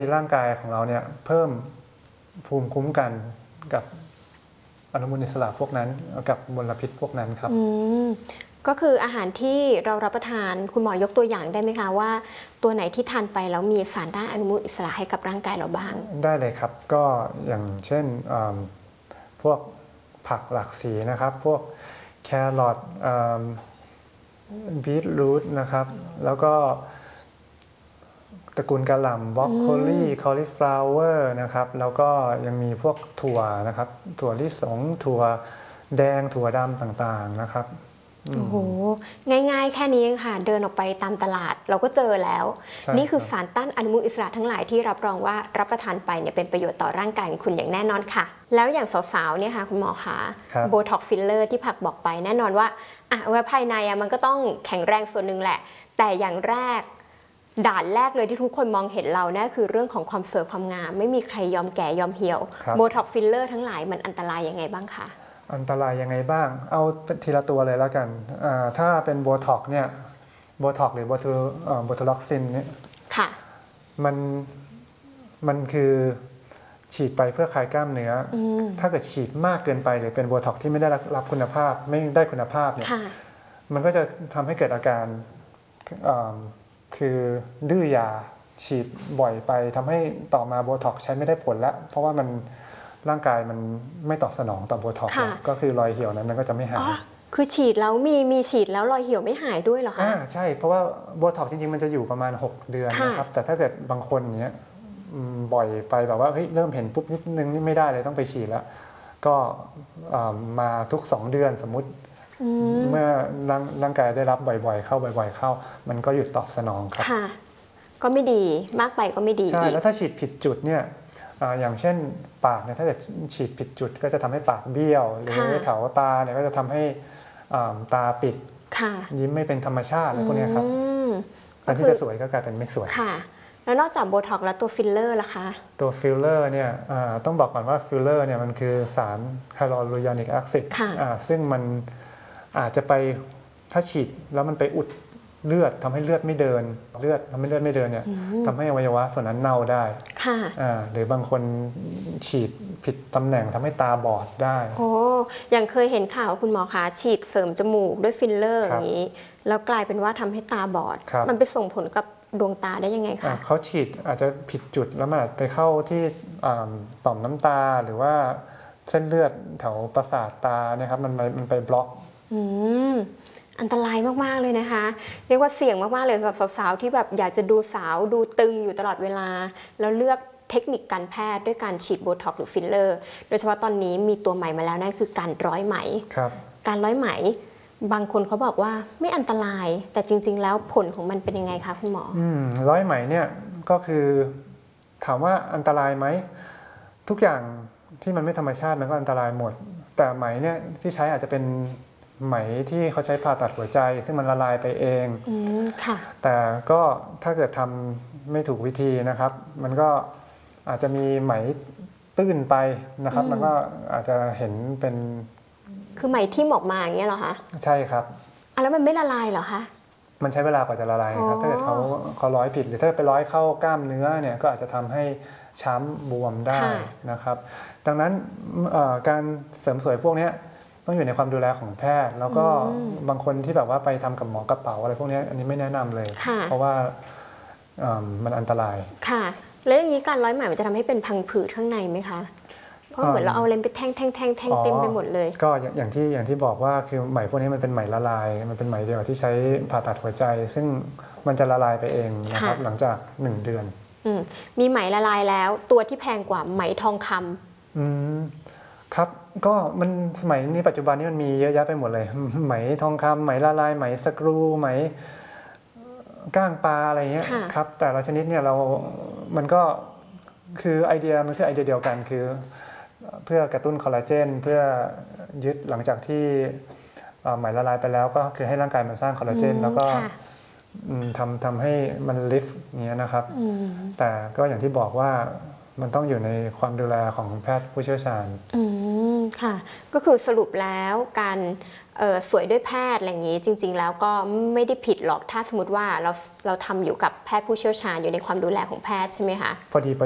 ร่างกายของเราเนี่ยเพิ่มภูมิคุ้มกันกับอนุมูลอิสระพวกนั้นกับมลพิษพวกนั้นครับก็คืออาหารที่เรารับประทานคุณหมอยกตัวอย่างได้ไหมคะว่าตัวไหนที่ทานไปแล้วมีสารต้านอนุมูลอิสระให้กับร่างกายเราบ้างได้เลยครับก็อย่างเช่นพวกผักหลากสีนะครับพวกแครอทบีทรูทนะครับแล้วก็ตระกูลกะหล่ำบรอกโคลีคอลิฟลาวเวอร์นะครับแล้วก็ยังมีพวกถั่วนะครับถั่วลิสงถั่วแดงถั่วดำต่างๆนะครับโอ้โหง่ายๆแค่นี้เองค่ะเดินออกไปตามตลาดเราก็เจอแล้วนี่คือสารต้านอนุมูลอิสระทั้งหลายที่รับรองว่ารับประทานไปเนี่ยเป็นประโยชน์ต่อร่างกายของคุณอย่างแน่นอนค่ะแล้วอย่างสาวๆเนี่ยค่ะคุณหมอคะโบท็อกฟิลเลอร์ที่ผักบอกไปแน่นอนว่าอวัยวะภายในมันก็ต้องแข็งแรงส่วนหนึ่งแหละแต่อย่างแรกด่านแรกเลยที่ทุกคนมองเห็นเราเนี่ยคือเรื่องของความสวยความงามไม่มีใครยอมแก่ยอมเหี่ยวโบท็อกฟิลเลอร์ทั้งหลายมันอันตรายยังไงบ้างคะอันตรายยังไงบ้างเอาทีละตัวเลยแล้วกันถ้าเป็นโบท็อกเนี่ยโบท็อกหรือโบทูล็อกซินเนี่ยค่ะมันคือฉีดไปเพื่อคลายกล้ามเนื้อถ้าเกิดฉีดมากเกินไปหรือเป็นโบท็อกที่ไม่ได้รับคุณภาพไม่ได้คุณภาพเนี่ยมันก็จะทำให้เกิดอาการคือดื้อยาฉีดบ่อยไปทำให้ต่อมาโบท็อกใช้ไม่ได้ผลแล้วเพราะว่ามันร่างกายมันไม่ตอบสนองต่อโบท็อกก็คือรอยเหี่ยวนั้นมันก็จะไม่หายคือฉีดแล้วมีฉีดแล้วรอยเหี่ยวไม่หายด้วยเหรอคะใช่เพราะว่าโบท็อกจริงๆมันจะอยู่ประมาณ6 เดือนนะครับแต่ถ้าเกิดบางคนเนี้ยบ่อยไปแบบว่าเฮ้ยเริ่มเห็นปุ๊บนิดนึงนี่ไม่ได้เลยต้องไปฉีดแล้วก็มาทุก2 เดือนสมมุติเมื่อร่างกายได้รับบ่อยๆเข้ามันก็หยุดตอบสนองครับค่ะก็ไม่ดีมากไปก็ไม่ดีใช่แล้วถ้าฉีดผิดจุดเนี่ยอย่างเช่นปากเนี่ยถ้าเกิดฉีดผิดจุดก็จะทำให้ปากเบี้ยวหรือแถวตาเนี่ยก็จะทำให้ตาปิดยิ้มไม่เป็นธรรมชาติอะไรพวกนี้ครับแทนที่จะสวยก็กลายเป็นไม่สวยค่ะแล้วนอกจากโบท็อกแล้วตัวฟิลเลอร์ล่ะคะตัวฟิลเลอร์เนี่ยต้องบอกก่อนว่าฟิลเลอร์เนี่ยมันคือสารไฮยาลูรอนิกแอซิดซึ่งมันอาจจะไปถ้าฉีดแล้วมันไปอุดเลือดทำให้เลือดไม่เดินเนี่ยทำให้อวัยวะส่วนนั้นเน่าได้หรือบางคนฉีดผิดตำแหน่งทำให้ตาบอดได้โอ้อย่างเคยเห็นข่าวคุณหมอคะฉีดเสริมจมูกด้วยฟิลเลอร์อย่างนี้แล้วกลายเป็นว่าทำให้ตาบอดมันไปส่งผลกับดวงตาได้ยังไงคะเขาฉีดอาจจะผิดจุดแล้วมันอาจไปเข้าที่ต่อมน้ำตาหรือว่าเส้นเลือดแถวประสาทตานะครับมันไปบล็อกอันตรายมากๆเลยนะคะเรียกว่าเสี่ยงมากๆเลยสำหรับสาวๆที่แบบอยากจะดูสาวดูตึงอยู่ตลอดเวลาแล้วเลือกเทคนิคการแพทย์ด้วยการฉีดโบท็อกซ์หรือฟิลเลอร์โดยเฉพาะตอนนี้มีตัวใหม่มาแล้วนั่นคือการร้อยไหมการร้อยไหมบางคนเขาบอกว่าไม่อันตรายแต่จริงๆแล้วผลของมันเป็นยังไงคะคุณหมอร้อยไหมเนี่ยก็คือถามว่าอันตรายไหมทุกอย่างที่มันไม่ธรรมชาติมันก็อันตรายหมดแต่ไหมเนี่ยที่ใช้อาจจะเป็นไหมที่เขาใช้ผ่าตัดหัวใจซึ่งมันละลายไปเองแต่ก็ถ้าเกิดทำไม่ถูกวิธีนะครับมันก็อาจจะมีไหมตื้นไปนะครับมันก็อาจจะเห็นเป็นคือไหมที่หมอกมาอย่างเงี้ยเหรอคะใช่ครับแล้วมันไม่ละลายเหรอคะมันใช้เวลากว่าจะละลายครับถ้าเกิดเขาร้อยผิดหรือถ้าไปร้อยเข้ากล้ามเนื้อเนี่ยก็อาจจะทำให้ช้ำบวมได้นะครับดังนั้นการเสริมสวยพวกนี้ต้องอยู่ในความดูแลของแพทย์แล้วก็บางคนที่แบบว่าไปทำกับหมอกระเป๋าอะไรพวกนี้อันนี้ไม่แนะนำเลยเพราะว่ามันอันตรายค่ะแล้วอย่างนี้การร้อยไหมมันจะทำให้เป็นพังผืดข้างในไหมคะเพราะเหมือนเราเอาเลนไปแทงเต็มไปหมดเลยก็อย่างที่บอกว่าคือไหมพวกนี้มันเป็นไหมละลายมันเป็นไหมเดียวที่ใช้ผ่าตัดหัวใจซึ่งมันจะละลายไปเองนะครับหลังจาก1 เดือนมีไหมละลายแล้วตัวที่แพงกว่าไหมทองคำครับก็มันสมัยนี้ปัจจุบันนี้มันมีเยอะแยะไปหมดเลยไหมทองคำไหมละลายไหมสกรูไหมก้างปลาอะไรเงี้ยครับแต่ละชนิดเนี่ยมันก็คือไอเดียมันคือไอเดียเดียวกันคือเพื่อกระตุ้นคอลลาเจนเพื่อยึดหลังจากที่ไหมละลายไปแล้วก็คือให้ร่างกายมันสร้างคอลลาเจนแล้วก็ทำให้มันลิฟต์เงี้ยนะครับแต่ก็อย่างที่บอกว่ามันต้องอยู่ในความดูแลของแพทย์ผู้เชี่ยวชาญค่ะก็คือสรุปแล้วการสวยด้วยแพทย์อะไรอย่างนี้จริงๆแล้วก็ไม่ได้ผิดหรอกถ้าสมมติว่าเราทำอยู่กับแพทย์ผู้เชี่ยวชาญอยู่ในความดูแลของแพทย์ใช่ไหมคะพอดี